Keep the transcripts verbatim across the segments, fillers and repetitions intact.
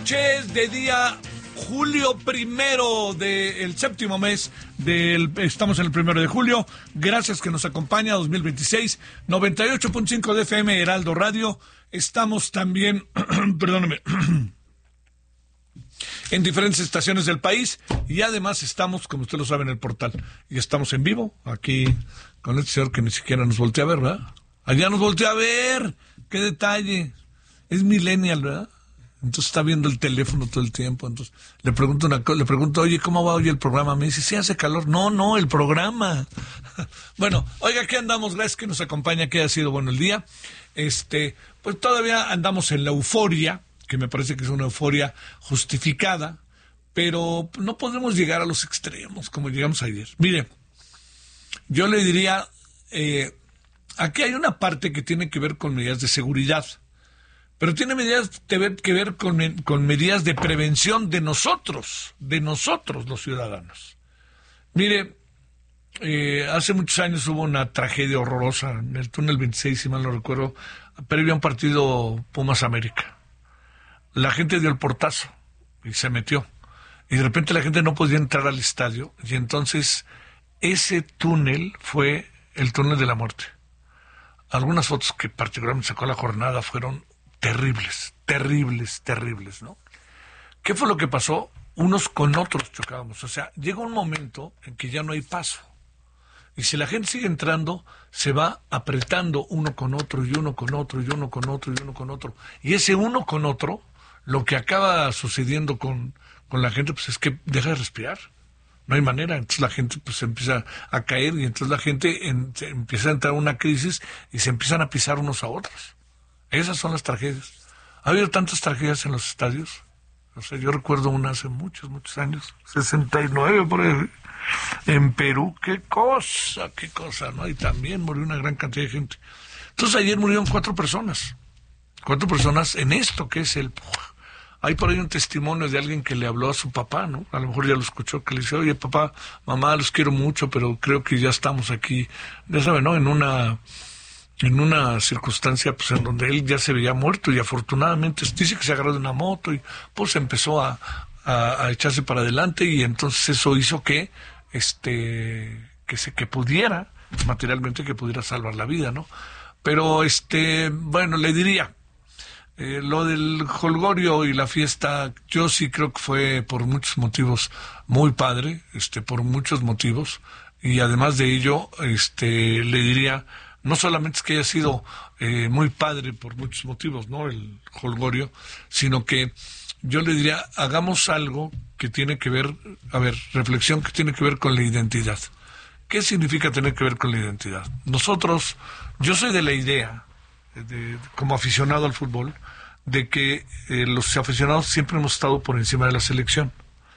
noches de día julio primero del séptimo mes del, estamos en el primero de julio. Gracias que nos acompaña dos mil veintiséis, noventa y ocho punto cinco de F M Heraldo Radio. Estamos también, perdóneme, en diferentes estaciones del país y además estamos, como usted lo sabe, en el portal. Y estamos en vivo aquí con este señor que ni siquiera nos voltea a ver, ¿verdad? Allá nos voltea a ver. ¡Qué detalle! Es millennial, ¿verdad? Entonces está viendo el teléfono todo el tiempo. Entonces le pregunto una cosa, le pregunto, oye, ¿cómo va hoy el programa? Me dice, sí, hace calor. No, no, el programa. Bueno, oiga, ¿qué andamos? Gracias que nos acompaña, que ha sido bueno el día. Este, pues todavía andamos en la euforia, que me parece que es una euforia justificada, pero no podemos llegar a los extremos como llegamos ayer. Mire, yo le diría, eh, aquí hay una parte que tiene que ver con medidas de seguridad, pero tiene medidas que ver, que ver con, con medidas de prevención de nosotros, de nosotros los ciudadanos. Mire, eh, hace muchos años hubo una tragedia horrorosa en el túnel veintiséis, si mal no recuerdo, previo a un partido Pumas América. La gente dio el portazo y se metió. Y de repente la gente no podía entrar al estadio, y entonces ese túnel fue el túnel de la muerte. Algunas fotos que particularmente sacó la jornada fueron terribles, terribles, terribles, ¿no? ¿Qué fue lo que pasó? Unos con otros chocábamos. O sea, llega un momento en que ya no hay paso. Y si la gente sigue entrando, se va apretando uno con otro, y uno con otro, y uno con otro, y uno con otro. Y ese uno con otro, lo que acaba sucediendo con, con la gente, pues es que deja de respirar. No hay manera. Entonces la gente pues empieza a caer, y entonces la gente en, empieza a entrar en una crisis, y se empiezan a pisar unos a otros. Esas son las tragedias. Ha habido tantas tragedias en los estadios. O sea, yo recuerdo una hace muchos, muchos años, sesenta y nueve por ahí, en Perú. Qué cosa, qué cosa, ¿no? Y también murió una gran cantidad de gente. Entonces ayer murieron cuatro personas. Cuatro personas en esto que es el... Hay por ahí un testimonio de alguien que le habló a su papá, ¿no? A lo mejor ya lo escuchó, que le dice, oye, papá, mamá, los quiero mucho, pero creo que ya estamos aquí, ya saben, ¿no? En una... en una circunstancia pues en donde él ya se veía muerto, y afortunadamente dice que se agarró de una moto y pues empezó a, a, a echarse para adelante, y entonces eso hizo que este que se que pudiera materialmente que pudiera salvar la vida, ¿no? Pero este bueno, le diría eh, lo del jolgorio y la fiesta, yo sí creo que fue por muchos motivos muy padre, este por muchos motivos, y además de ello este le diría, no solamente es que haya sido eh, muy padre por muchos motivos, ¿no? El jolgorio, sino que yo le diría, hagamos algo que tiene que ver, a ver, reflexión que tiene que ver con la identidad. ¿Qué significa tener que ver con la identidad? Nosotros, yo soy de la idea, de, como aficionado al fútbol, de que eh, los aficionados siempre hemos estado por encima de la selección.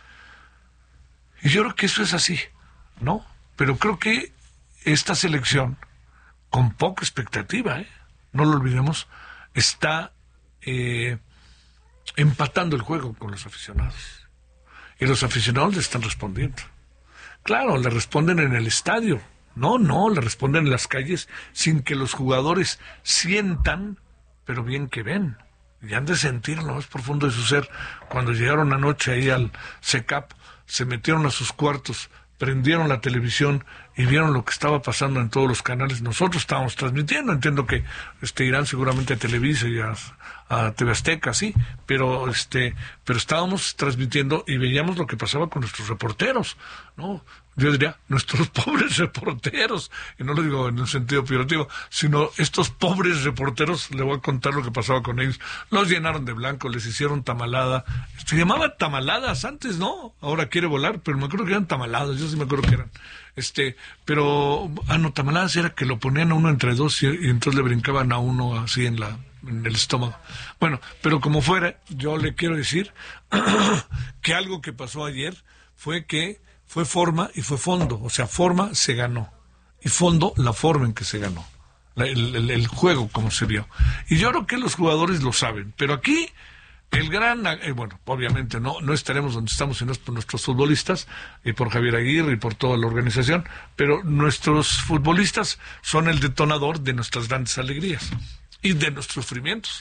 Y yo creo que eso es así, ¿no? Pero creo que esta selección, con poca expectativa, ¿eh? No lo olvidemos, está eh, empatando el juego con los aficionados. Y los aficionados le están respondiendo. Claro, le responden en el estadio. No, no, le responden en las calles sin que los jugadores sientan, pero bien que ven. Y han de sentir lo más profundo de su ser. Cuando llegaron anoche ahí al C E C A P, se metieron a sus cuartos, prendieron la televisión y vieron lo que estaba pasando en todos los canales. Nosotros estábamos transmitiendo, entiendo que este irán seguramente a Televisa y a, a T V Azteca, sí, pero este, pero estábamos transmitiendo y veíamos lo que pasaba con nuestros reporteros, ¿no? Yo diría, nuestros pobres reporteros, y no lo digo en un sentido peyorativo, sino estos pobres reporteros, le voy a contar lo que pasaba con ellos. Los llenaron de blanco, les hicieron tamalada. Se llamaban tamaladas antes, ¿no? Ahora quiere volar, pero me acuerdo que eran tamaladas, yo sí me acuerdo que eran. Este, pero, ah, no, tamaladas era que lo ponían a uno entre dos y, y entonces le brincaban a uno así en la, en el estómago. Bueno, pero como fuera, yo le quiero decir que algo que pasó ayer fue que fue forma y fue fondo. O sea, forma se ganó y fondo la forma en que se ganó, la, el, el, el juego como se vio. Y yo creo que los jugadores lo saben, pero aquí el gran, eh, bueno, obviamente no no estaremos donde estamos si no es por nuestros futbolistas y por Javier Aguirre y por toda la organización, pero nuestros futbolistas son el detonador de nuestras grandes alegrías y de nuestros sufrimientos.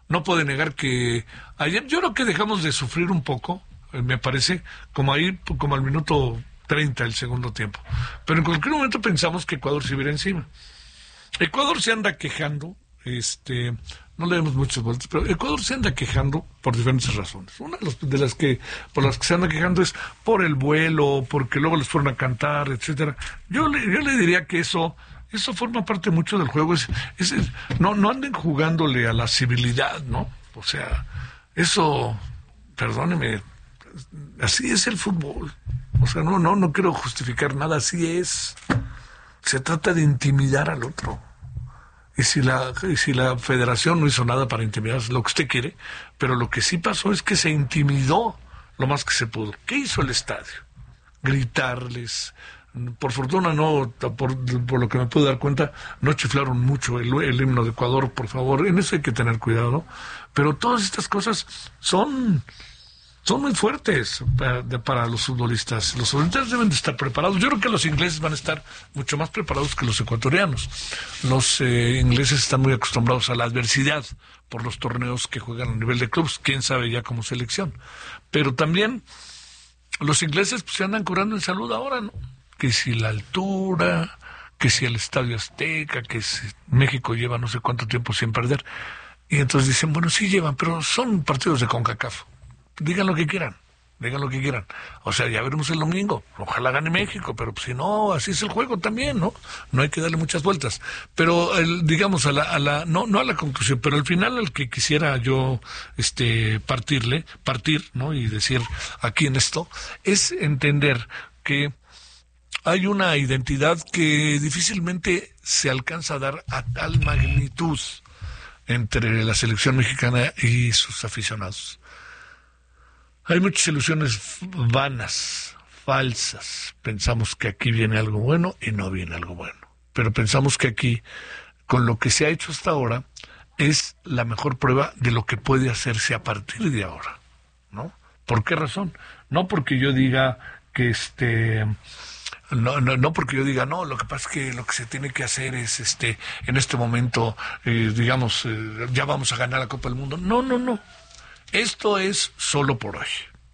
no puede negar que ayer yo creo que dejamos de sufrir un poco, eh, me parece, como ahí, como al minuto treinta del segundo tiempo. Pero en cualquier momento pensamos que Ecuador se viera encima. Ecuador se anda quejando, este, no le demos muchas vueltas, pero Ecuador se anda quejando por diferentes razones. Una de, los, de las que, por las que se anda quejando es por el vuelo, porque luego les fueron a cantar, etcétera. Yo le, yo le diría que eso, eso forma parte mucho del juego. Es, es, es, no, no anden jugándole a la civilidad, ¿no? O sea, eso, perdóneme, así es el fútbol. O sea, no, no, no quiero justificar nada, así es. Se trata de intimidar al otro. Y si la, y si la federación no hizo nada para intimidar, lo que usted quiere, pero lo que sí pasó es que se intimidó lo más que se pudo. ¿Qué hizo el estadio? Gritarles. Por fortuna no, por, por lo que me pude dar cuenta, no chiflaron mucho el, el himno de Ecuador, por favor. En eso hay que tener cuidado, ¿no? Pero todas estas cosas son... son muy fuertes para, de, para los futbolistas. Los futbolistas deben de estar preparados. Yo creo que los ingleses van a estar mucho más preparados que los ecuatorianos. Los eh, ingleses están muy acostumbrados a la adversidad por los torneos que juegan a nivel de clubes, quién sabe ya como selección. Pero también los ingleses pues, se andan curando en salud ahora, ¿no? Que si la altura, que si el Estadio Azteca, que si México lleva no sé cuánto tiempo sin perder. Y entonces dicen, bueno, sí llevan, pero son partidos de CONCACAF. Digan lo que quieran, digan lo que quieran. O sea, ya veremos el domingo. Ojalá gane México, pero pues, si no, así es el juego también, ¿no? No hay que darle muchas vueltas. Pero, el, digamos, a la, a la, no, no a la conclusión, pero al final al que quisiera yo, este, partirle, partir, ¿no? Y decir aquí en esto, es entender que hay una identidad que difícilmente se alcanza a dar a tal magnitud entre la selección mexicana y sus aficionados. Hay muchas ilusiones vanas, falsas. Pensamos que aquí viene algo bueno y no viene algo bueno. Pero pensamos que aquí, con lo que se ha hecho hasta ahora, es la mejor prueba de lo que puede hacerse a partir de ahora, ¿no? ¿Por qué razón? No porque yo diga que este... No, no, no porque yo diga, no, lo que pasa es que lo que se tiene que hacer es, este, en este momento, eh, digamos, eh, ya vamos a ganar la Copa del Mundo. No, no, no. Esto es solo por hoy.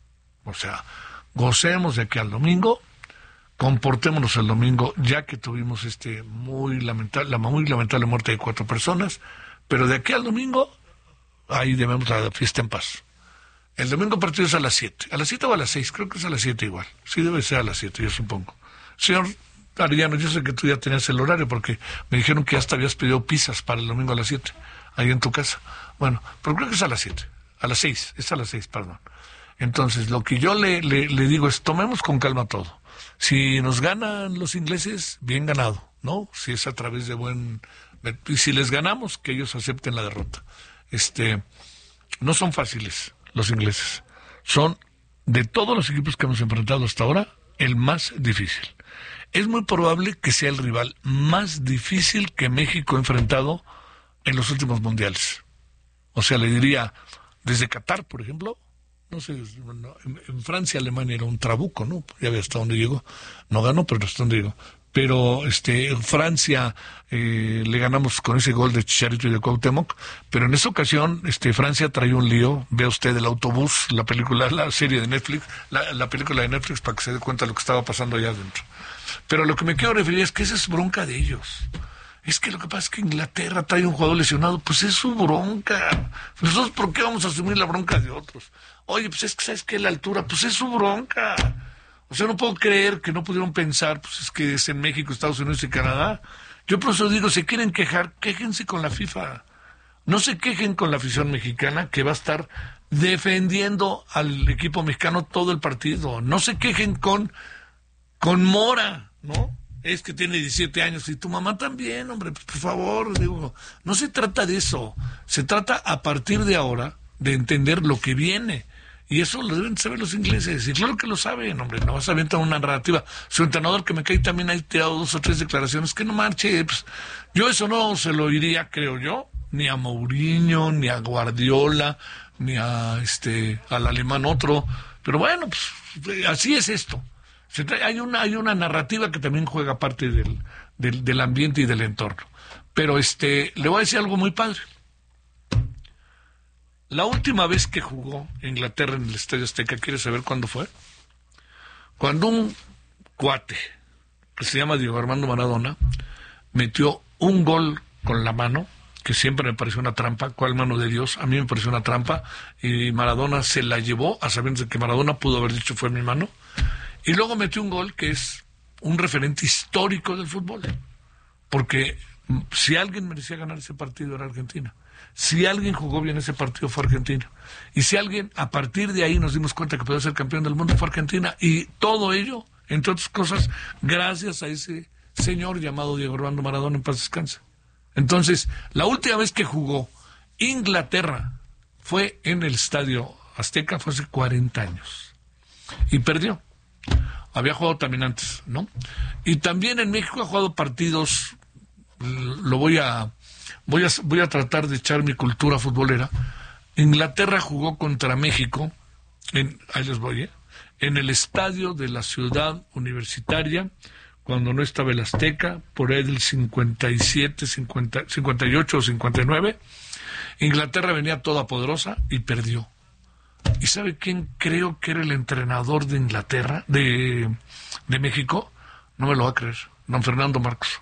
O sea, gocemos de aquí al domingo, comportémonos el domingo, ya que tuvimos este muy lamentable, la muy lamentable muerte de cuatro personas, pero de aquí al domingo, ahí debemos la fiesta en paz. El domingo partido es a las siete. ¿A las siete o a las seis? Creo que es a las siete igual. Sí, debe ser a las siete, yo supongo. Señor Arellano, yo sé que tú ya tenías el horario, porque me dijeron que hasta habías pedido pizzas para el domingo a las siete, ahí en tu casa. Bueno, pero creo que es a las siete. A las seis, es a las seis, perdón. Entonces, lo que yo le, le, le digo es, tomemos con calma todo. Si nos ganan los ingleses, bien ganado, ¿no? Si es a través de buen... Y si les ganamos, que ellos acepten la derrota. Este, no son fáciles los ingleses. Son, de todos los equipos que hemos enfrentado hasta ahora, el más difícil. Es muy probable que sea el rival más difícil que México ha enfrentado en los últimos mundiales. O sea, le diría... Desde Qatar, por ejemplo, no sé, en, en Francia, Alemania era un trabuco, ¿no? Ya ve hasta dónde llegó. No ganó, pero hasta dónde llegó. Pero este, en Francia eh, le ganamos con ese gol de Chicharito y de Cuauhtémoc, pero en esa ocasión este, Francia traía un lío. Vea usted el autobús, la película, la serie de Netflix, la, la película de Netflix, para que se dé cuenta de lo que estaba pasando allá adentro. Pero lo que me quiero referir es que esa es bronca de ellos. Es que lo que pasa es que Inglaterra trae un jugador lesionado, pues es su bronca. Nosotros, ¿por qué vamos a asumir la bronca de otros? Oye, pues es que, ¿sabes qué? La altura, pues es su bronca. O sea, no puedo creer que no pudieron pensar, pues es que es en México, Estados Unidos y Canadá. Yo por eso digo, si quieren quejar, quéjense con la FIFA. No se quejen con la afición mexicana, que va a estar defendiendo al equipo mexicano todo el partido. No se quejen con, con Mora, ¿no? Es que tiene diecisiete años y tu mamá también, hombre, pues, por favor, digo, no se trata de eso, se trata a partir de ahora de entender lo que viene, y eso lo deben saber los ingleses, y claro que lo saben, hombre, no vas a aventar una narrativa. Su entrenador, que me cae, también ha tirado dos o tres declaraciones, que no marche, pues, yo eso no se lo diría, creo yo, ni a Mourinho, ni a Guardiola, ni a este, al alemán otro, pero bueno, pues, así es esto. Se trae, hay una hay una narrativa que también juega parte del, del, del ambiente y del entorno. Pero este le voy a decir algo muy padre. La última vez que jugó Inglaterra en el Estadio Azteca, ¿quieres saber cuándo fue? Cuando un cuate, que se llama Diego Armando Maradona, metió un gol con la mano, que siempre me pareció una trampa. ¿Cuál mano de Dios? A mí me pareció una trampa, y Maradona se la llevó, a sabiendas de que Maradona pudo haber dicho fue mi mano, y luego metió un gol que es un referente histórico del fútbol, porque si alguien merecía ganar ese partido era Argentina. Si alguien jugó bien ese partido fue Argentina. Y si alguien, a partir de ahí nos dimos cuenta que podía ser campeón del mundo, fue Argentina. Y todo ello, entre otras cosas, gracias a ese señor llamado Diego Armando Maradona, en paz descanse. Entonces, la última vez que jugó Inglaterra fue en el Estadio Azteca, fue hace cuarenta años. Y perdió. Había jugado también antes, ¿no? Y también en México ha jugado partidos, lo voy a... Voy a, voy a tratar de echar mi cultura futbolera. Inglaterra jugó contra México, en, ahí les voy, ¿eh? en el estadio de la Ciudad Universitaria, cuando no estaba el Azteca, por ahí del cincuenta y siete, cincuenta, cincuenta y ocho o cincuenta y nueve. Inglaterra venía toda poderosa y perdió. ¿Y sabe quién creo que era el entrenador de Inglaterra, de, de México? No me lo va a creer, don Fernando Marcos.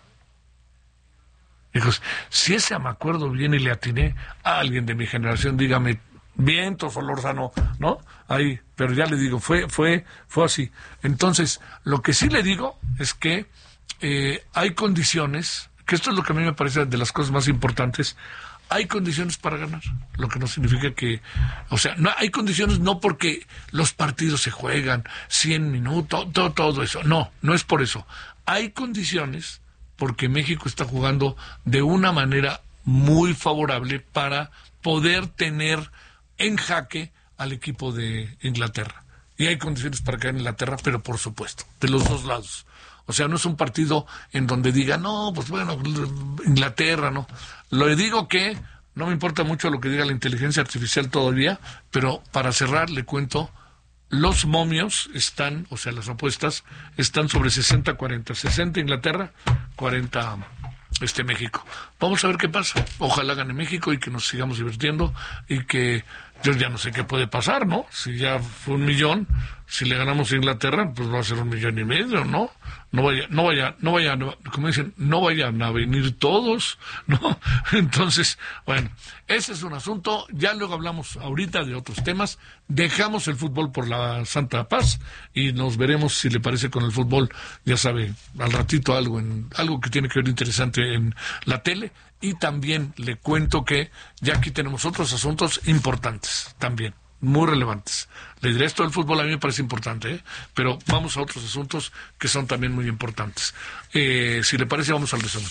Dijo, si ese me acuerdo bien y le atiné a alguien de mi generación, dígame, viento, Solórzano, ¿no? Ahí, pero ya le digo, fue, fue, fue así. Entonces, lo que sí le digo es que eh, hay condiciones, que esto es lo que a mí me parece de las cosas más importantes, hay condiciones para ganar, lo que no significa que, o sea, no hay condiciones no porque los partidos se juegan cien minutos, todo, todo eso, no, no es por eso. Hay condiciones porque México está jugando de una manera muy favorable para poder tener en jaque al equipo de Inglaterra. Y hay condiciones para caer en Inglaterra, pero por supuesto, de los dos lados. O sea, no es un partido en donde diga, no, pues bueno, Inglaterra, no. Le digo que no me importa mucho lo que diga la inteligencia artificial todavía, pero para cerrar le cuento, los momios están, o sea, las apuestas, están sobre sesenta cuarenta. sesenta Inglaterra, cuarenta este México. Vamos a ver qué pasa. Ojalá gane México y que nos sigamos divirtiendo y que yo ya no sé qué puede pasar, ¿no? Si ya fue un millón, si le ganamos a Inglaterra, pues va a ser un millón y medio, ¿no? No vaya, no vaya, no vaya, como dicen, no vayan a venir todos, ¿no? Entonces, bueno, ese es un asunto. Ya luego hablamos ahorita de otros temas. Dejamos el fútbol por la Santa Paz y nos veremos, si le parece, con el fútbol, ya sabe, al ratito algo en algo que tiene que ver interesante en la tele. Y también le cuento que ya aquí tenemos otros asuntos importantes también, muy relevantes. Le diré, esto del fútbol a mí me parece importante, ¿eh? Pero vamos a otros asuntos que son también muy importantes. Eh, si le parece, vamos al desayuno.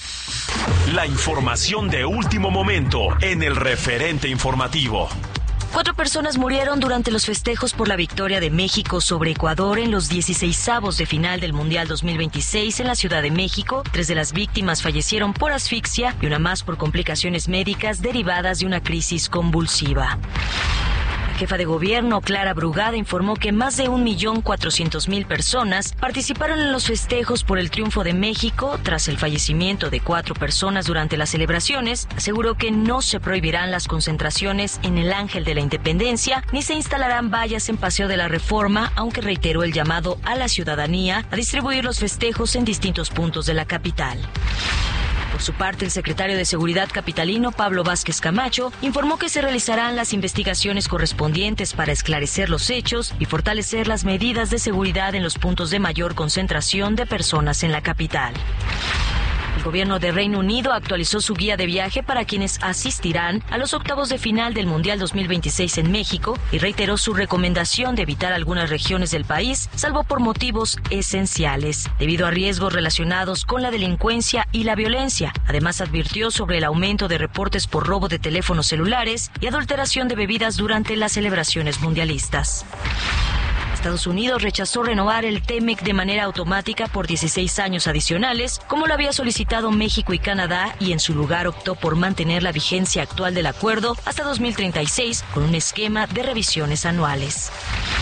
La información de último momento en el referente informativo. Cuatro personas murieron durante los festejos por la victoria de México sobre Ecuador en los dieciseisavos de final del Mundial dos mil veintiséis en la Ciudad de México. Tres de las víctimas fallecieron por asfixia y una más por complicaciones médicas derivadas de una crisis convulsiva. La jefa de gobierno, Clara Brugada, informó que más de un millón cuatrocientos mil personas participaron en los festejos por el triunfo de México tras el fallecimiento de cuatro personas durante las celebraciones. Aseguró que no se prohibirán las concentraciones en el Ángel de la Independencia ni se instalarán vallas en Paseo de la Reforma, aunque reiteró el llamado a la ciudadanía a distribuir los festejos en distintos puntos de la capital. Por su parte, el secretario de Seguridad capitalino, Pablo Vázquez Camacho, informó que se realizarán las investigaciones correspondientes para esclarecer los hechos y fortalecer las medidas de seguridad en los puntos de mayor concentración de personas en la capital. El gobierno de Reino Unido actualizó su guía de viaje para quienes asistirán a los octavos de final del Mundial dos mil veintiséis en México y reiteró su recomendación de evitar algunas regiones del país, salvo por motivos esenciales, debido a riesgos relacionados con la delincuencia y la violencia. Además, advirtió sobre el aumento de reportes por robo de teléfonos celulares y adulteración de bebidas durante las celebraciones mundialistas. Estados Unidos rechazó renovar el T M E C de manera automática por dieciséis años adicionales, como lo había solicitado México y Canadá, y en su lugar optó por mantener la vigencia actual del acuerdo hasta dos mil treinta y seis con un esquema de revisiones anuales.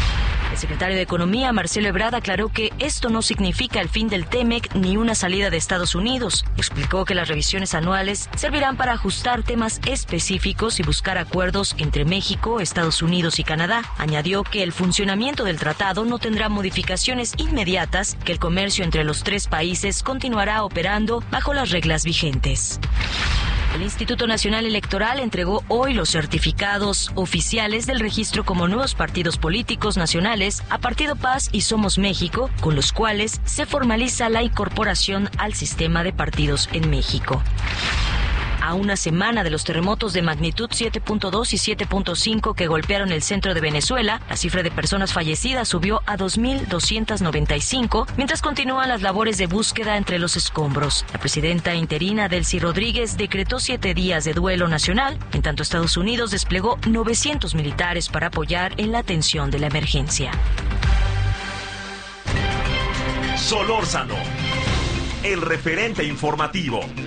El secretario de Economía, Marcelo Ebrard, aclaró que esto no significa el fin del TEMEC ni una salida de Estados Unidos. Explicó que las revisiones anuales servirán para ajustar temas específicos y buscar acuerdos entre México, Estados Unidos y Canadá. Añadió que el funcionamiento del tratado no tendrá modificaciones inmediatas, que el comercio entre los tres países continuará operando bajo las reglas vigentes. El Instituto Nacional Electoral entregó hoy los certificados oficiales del registro como nuevos partidos políticos nacionales a Partido Paz y Somos México, con los cuales se formaliza la incorporación al sistema de partidos en México. A una semana de los terremotos de magnitud siete punto dos y siete punto cinco que golpearon el centro de Venezuela, la cifra de personas fallecidas subió a dos mil doscientos noventa y cinco, mientras continúan las labores de búsqueda entre los escombros. La presidenta interina Delcy Rodríguez decretó siete días de duelo nacional, en tanto Estados Unidos desplegó novecientos militares para apoyar en la atención de la emergencia. Solórzano, el referente informativo.